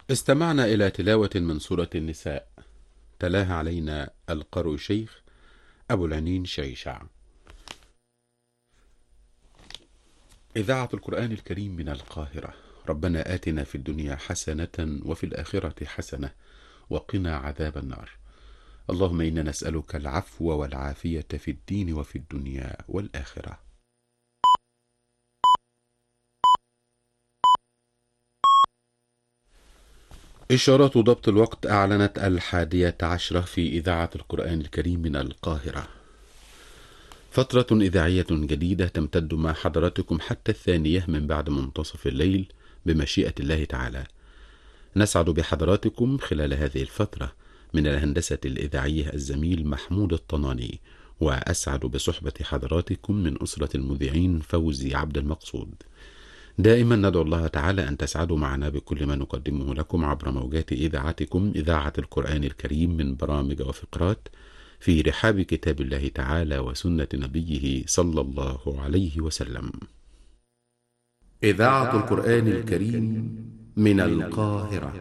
استمعنا إلى تلاوة من سورة النساء، تلاها علينا القارئ الشيخ أبو العنين شيشع. إذاعة القرآن الكريم من القاهرة. ربنا آتنا في الدنيا حسنة وفي الآخرة حسنة وقنا عذاب النار. اللهم إنا نسألك العفو والعافية في الدين وفي الدنيا والآخرة. إشارات ضبط الوقت أعلنت 11:10 في إذاعة القرآن الكريم من القاهرة. فترة إذاعية جديدة تمتد مع حضراتكم حتى 2:00 من بعد منتصف الليل بمشيئة الله تعالى. نسعد بحضراتكم خلال هذه الفترة. من الهندسة الإذاعية الزميل محمود الطناني، وأسعد بصحبة حضراتكم من أسرة المذيعين فوزي عبد المقصود. دائما ندعو الله تعالى أن تسعدوا معنا بكل ما نقدمه لكم عبر موجات إذاعتكم، إذاعة القرآن الكريم، من برامج وفقرات في رحاب كتاب الله تعالى وسنة نبيه صلى الله عليه وسلم. إذاعة القرآن الكريم من القاهرة.